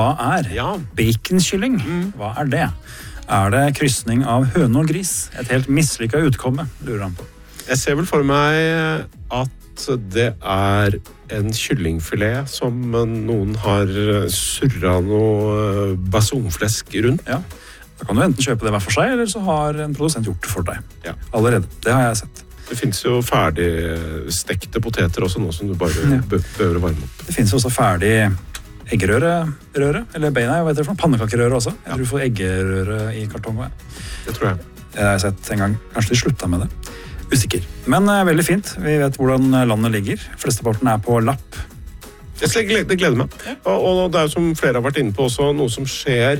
Hva er baconkylling? Hva er det? Er det kryssning av høne og gris? Et helt mislykket utkomme, lurer han på. Jeg ser vel for meg at det er en kyllingfilet som noen har surret noe basonflesk rundt. Ja, da kan du enten kjøpe det hver for seg, eller så har en produsent gjort det for deg. Allerede, det har jeg sett. Det finnes jo ferdig stekte poteter også, nå som du bare behøver å varme opp. Det finnes også ferdig eggerøre, eller beina, jeg vet det for noe, pannekakerøre også. Jeg tror du får eggerøre i kartong også. Det tror jeg. Det har jeg sett en gang. Kanskje de sluttet med det. Usikker. Men veldig fint. Vi vet hvordan landet ligger. Flesteparten er på lapp. Det gleder meg. Og det er jo som flere har vært inne på også, noe som skjer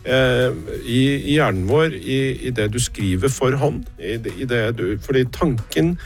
i hjernen vår i det du skriver for hånd. Fordi tanken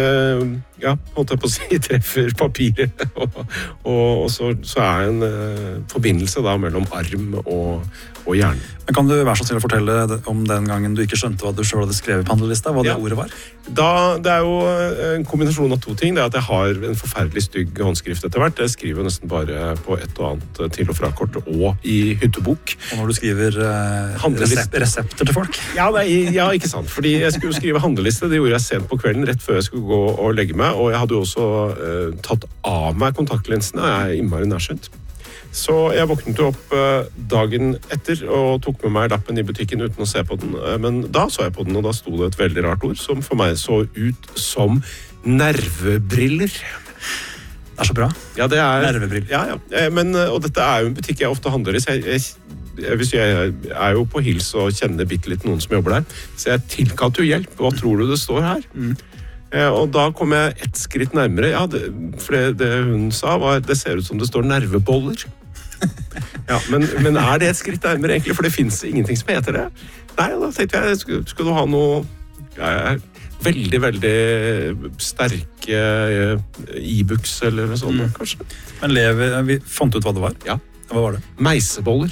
holdt jeg på å si, treffer papiret. og så er en forbindelse da mellom arm og hjerne. Men kan du være så snill å fortelle om den gangen du ikke skjønte hva du selv hadde skrevet på handlelista, hva det ordet var? Det er jo en kombinasjon av to ting. Det er at jeg har en forferdelig stygg håndskrift etter hvert. Jeg skriver nesten bare på et og annet til- og frakort og i hyttebok. Og når du skriver resepter til folk? Ja, ikke sant. Fordi jeg skulle skrive handleliste. Det gjorde jeg sent på kvelden, rett før jeg skulle gå og legge meg. Og jeg hadde jo også tatt av meg kontaktlinsene. Jeg er innmari nærsynt. Så jeg våknet opp dagen etter og tok med meg lappen i butikken uten å se på den. Men da så jeg på den, og da sto det et veldig rart ord som for meg så ut som nervebriller. Det er så bra. Ja, det er nervebriller. Ja. Og dette er jo en butikk jeg ofte handler i, så jeg er jo på hils og kjenner bitte litt noen som jobber der. Så jeg tilkalte jo hjelp. Hva tror du det står her? Og da kom jeg et skritt nærmere. For det hun sa var, det ser ut som det står nerveboller. Men er det et skritt nærmere egentlig? For det finnes ingenting som heter det. Nei, da tenkte jeg, skulle du ha noe veldig, veldig sterke e-books eller noe sånt, kanskje. Men vi fant ut hva det var? Ja. Hva var det? Meiseboller.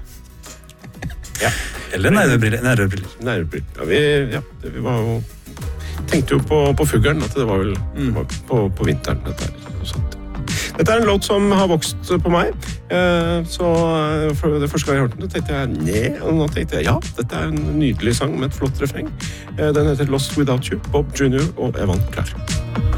Ok. Eller nervebriller. Vi var jo tenkte jo på fuglen, at det var vel på vinteren dette er en låt som har vokst på meg, så for det første gang jeg hørte den, tenkte jeg og nå tenkte jeg dette er en nydelig sang med et flott refreng. Den heter Lost Without You, Bob Jr. og Evan Klar.